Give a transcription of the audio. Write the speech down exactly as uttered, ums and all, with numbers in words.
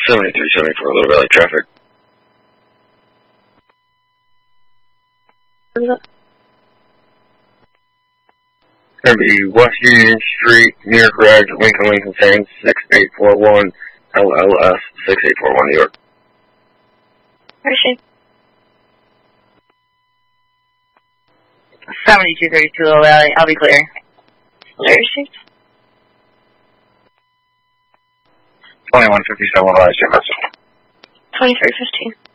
seventy-three seventy-four, Little Valley traffic. Gonna be West Union Street, New York Red, Lincoln, Lincoln, Saints, six eight four one, L L S, six eight four one, New York. Appreciate seventy-two thirty-two, Little Valley, I'll be clear. Appreciate twenty-one fifty-seven, Rise, Jefferson. twenty-three fifteen.